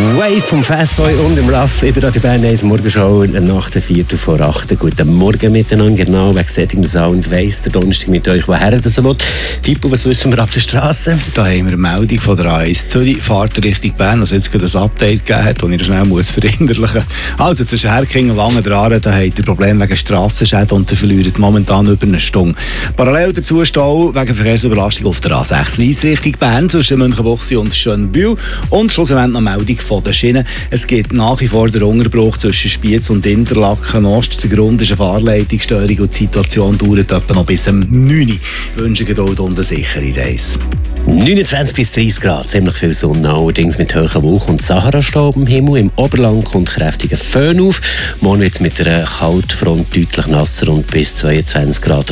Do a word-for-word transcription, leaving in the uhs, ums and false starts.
Wave vom Fastboy und dem Ruff in der Radio Bern eins Morgenshow nach der viertel vor acht. Guten Morgen miteinander, genau, wegen solchem Sound weiss der Donnerstag mit euch, woher das will. Fippo, was wissen wir ab der Straße? Da haben wir eine Meldung von der A eins Zürich, fahrt Richtung Bern, was jetzt gerade ein Update gegeben hat, das ich schnell muss verinnerlichen muss. Also zwischen Herkingen und Langendraren, da habt ihr Probleme wegen Strassenschäden und ihr verliert momentan über eine Stunde. Parallel dazu Stau wegen Verkehrsüberlastung auf der A sechs Lies Richtung Bern zwischen Münchenbuchsee und Schönbühl und schlussendlich noch Meldung von der Schiene. Es gibt nach wie vor den Unterbruch zwischen Spiez und Interlaken Ost. Der Grund ist eine Fahrleitungsstörung und die Situation dauert etwa noch bis um neun Uhr. Ich wünsche Geduld und eine sichere Reise. neunundzwanzig bis dreißig Grad, ziemlich viel Sonne, allerdings mit hohem Wolken und Sahara-Staub im Himmel. Im Oberland kommt kräftiger Föhn auf. Morgen wird es mit einer Kaltfront deutlich nasser und bis zweiundzwanzig Grad